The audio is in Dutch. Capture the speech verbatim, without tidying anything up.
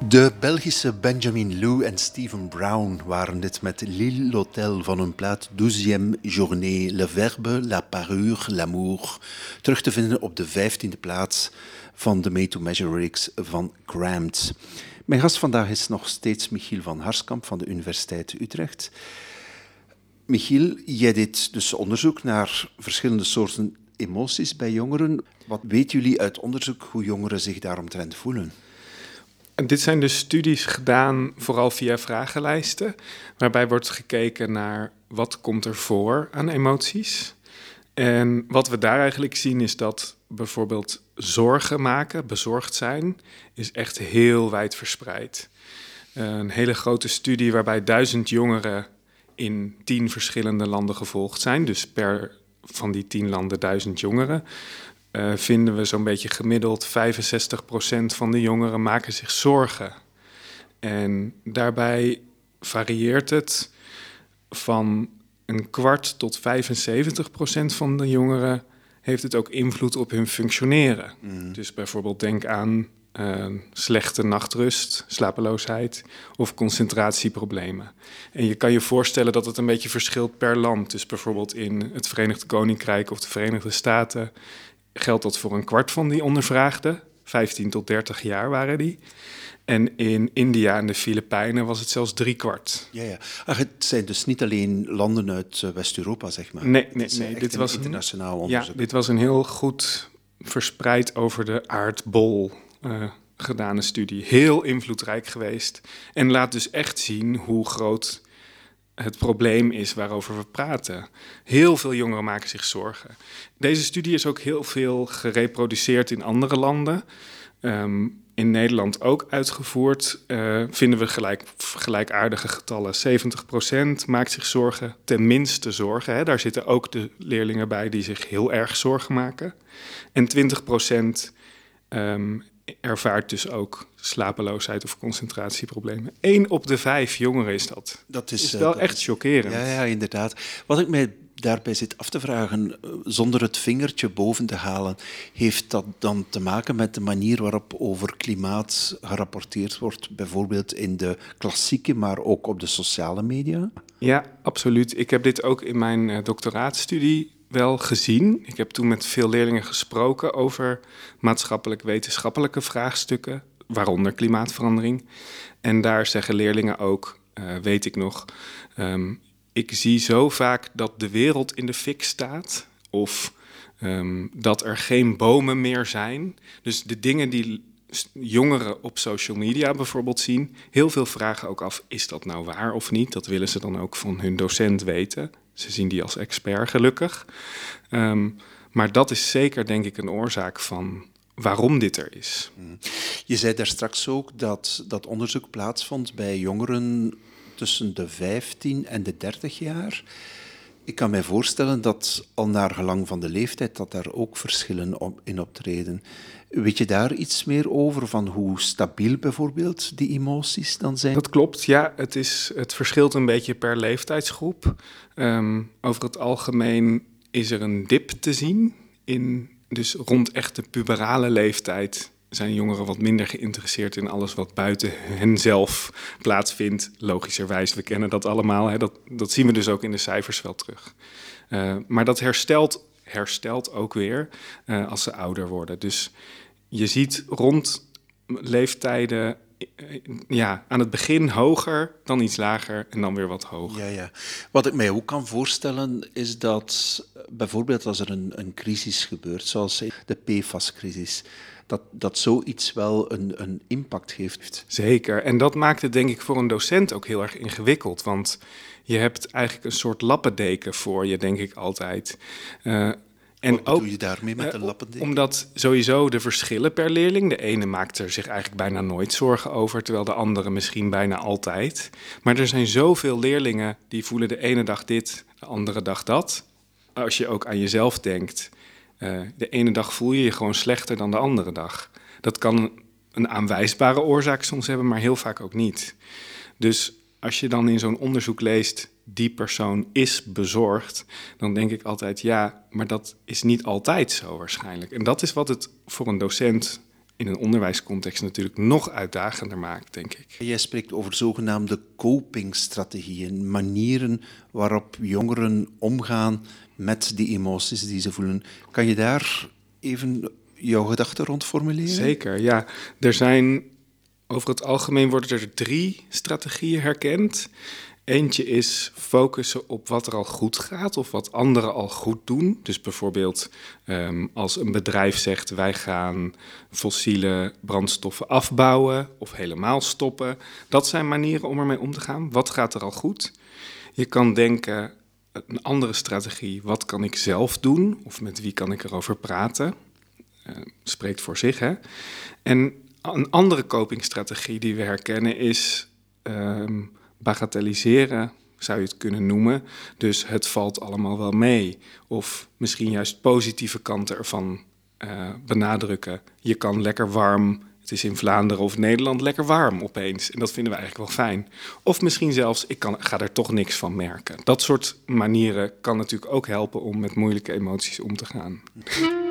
De Belgische Benjamin Lou en Stephen Brown waren dit met L'Île l'Hôtel van hun plaat douzième journée, Le Verbe, La Parure, L'Amour, terug te vinden op de vijftiende plaats van de Made to Measure Reeks van Crammed. Mijn gast vandaag is nog steeds Michiel van Harskamp van de Universiteit Utrecht. Michiel, jij deed dus onderzoek naar verschillende soorten emoties bij jongeren. Wat weten jullie uit onderzoek hoe jongeren zich daaromtrent voelen? En dit zijn dus studies gedaan vooral via vragenlijsten, waarbij wordt gekeken naar wat komt er voor aan emoties. En wat we daar eigenlijk zien is dat bijvoorbeeld zorgen maken, bezorgd zijn, is echt heel wijd verspreid. Een hele grote studie waarbij duizend jongeren in tien verschillende landen gevolgd zijn, dus per van die tien landen duizend jongeren. Uh, vinden we zo'n beetje gemiddeld vijfenzestig procent van de jongeren maken zich zorgen. En daarbij varieert het van een kwart tot vijfenzeventig procent van de jongeren heeft het ook invloed op hun functioneren. Mm. Dus bijvoorbeeld denk aan uh, slechte nachtrust, slapeloosheid of concentratieproblemen. En je kan je voorstellen dat het een beetje verschilt per land. Dus bijvoorbeeld in het Verenigd Koninkrijk of de Verenigde Staten geldt dat voor een kwart van die ondervraagden. vijftien tot dertig jaar waren die. En in India en de Filipijnen was het zelfs drie kwart. Ja, ja. Ach, het zijn dus niet alleen landen uit uh, West-Europa, zeg maar. Nee, nee, nee. Dit was internationaal onderzoek. Ja, dit was een heel goed verspreid over de aardbol uh, gedane studie. Heel invloedrijk geweest. En laat dus echt zien hoe groot het probleem is waarover we praten. Heel veel jongeren maken zich zorgen. Deze studie is ook heel veel gereproduceerd in andere landen. Um, in Nederland ook uitgevoerd. Uh, vinden we gelijk, gelijkaardige getallen. zeventig procent maakt zich zorgen, tenminste zorgen. Hè. Daar zitten ook de leerlingen bij die zich heel erg zorgen maken. En twintig procent um, ervaart dus ook slapeloosheid of concentratieproblemen. Eén op de vijf jongeren is dat. Dat is, is wel uh, dat echt chockerend. Ja, ja, inderdaad. Wat ik mij daarbij zit af te vragen, zonder het vingertje boven te halen, heeft dat dan te maken met de manier waarop over klimaat gerapporteerd wordt, bijvoorbeeld in de klassieke, maar ook op de sociale media? Ja, absoluut. Ik heb dit ook in mijn uh, doctoraatstudie wel gezien. Ik heb toen met veel leerlingen gesproken over maatschappelijk-wetenschappelijke vraagstukken, waaronder klimaatverandering. En daar zeggen leerlingen ook, uh, weet ik nog, um, ik zie zo vaak dat de wereld in de fik staat of um, dat er geen bomen meer zijn. Dus de dingen die jongeren op social media bijvoorbeeld zien, heel veel vragen ook af, is dat nou waar of niet? Dat willen ze dan ook van hun docent weten. Ze zien die als expert, gelukkig. Um, maar dat is zeker, denk ik, een oorzaak van waarom dit er is. Je zei daar straks ook dat dat onderzoek plaatsvond bij jongeren tussen de vijftien en de dertig jaar. Ik kan mij voorstellen dat al naar gelang van de leeftijd dat daar ook verschillen in optreden. Weet je daar iets meer over, van hoe stabiel bijvoorbeeld die emoties dan zijn? Dat klopt, ja. Het, is, het verschilt een beetje per leeftijdsgroep. Um, over het algemeen is er een dip te zien. In, dus rond echt de puberale leeftijd zijn jongeren wat minder geïnteresseerd in alles wat buiten hen zelf plaatsvindt. Logischerwijs, we kennen dat allemaal. Hè. Dat, dat zien we dus ook in de cijfers wel terug. Uh, maar dat herstelt, herstelt ook weer uh, als ze ouder worden. Dus je ziet rond leeftijden ja, aan het begin hoger, dan iets lager en dan weer wat hoger. Ja, ja. Wat ik mij ook kan voorstellen is dat bijvoorbeeld als er een, een crisis gebeurt, zoals de P F A S-crisis, dat, dat zoiets wel een, een impact heeft. Zeker. En dat maakt het denk ik voor een docent ook heel erg ingewikkeld. Want je hebt eigenlijk een soort lappendeken voor je, denk ik altijd. Uh, En Wat ook, doe je daarmee met uh, een lappendeken? Omdat sowieso de verschillen per leerling. De ene maakt er zich eigenlijk bijna nooit zorgen over, terwijl de andere misschien bijna altijd. Maar er zijn zoveel leerlingen die voelen de ene dag dit, de andere dag dat. Als je ook aan jezelf denkt, uh, de ene dag voel je je gewoon slechter dan de andere dag. Dat kan een aanwijsbare oorzaak soms hebben, maar heel vaak ook niet. Dus als je dan in zo'n onderzoek leest, die persoon is bezorgd, dan denk ik altijd, ja, maar dat is niet altijd zo waarschijnlijk. En dat is wat het voor een docent in een onderwijscontext natuurlijk nog uitdagender maakt, denk ik. Jij spreekt over zogenaamde copingstrategieën, manieren waarop jongeren omgaan met die emoties die ze voelen. Kan je daar even jouw gedachten rond formuleren? Zeker, ja. Er zijn, over het algemeen worden er drie strategieën herkend. Eentje is focussen op wat er al goed gaat of wat anderen al goed doen. Dus bijvoorbeeld um, als een bedrijf zegt wij gaan fossiele brandstoffen afbouwen of helemaal stoppen. Dat zijn manieren om ermee om te gaan. Wat gaat er al goed? Je kan denken, een andere strategie, wat kan ik zelf doen? Of met wie kan ik erover praten? Uh, spreekt voor zich, hè? En een andere copingstrategie die we herkennen is Um, bagatelliseren, zou je het kunnen noemen. Dus het valt allemaal wel mee. Of misschien juist positieve kanten ervan uh, benadrukken. Je kan lekker warm, het is in Vlaanderen of Nederland lekker warm opeens. En dat vinden we eigenlijk wel fijn. Of misschien zelfs, ik kan, ga er toch niks van merken. Dat soort manieren kan natuurlijk ook helpen om met moeilijke emoties om te gaan.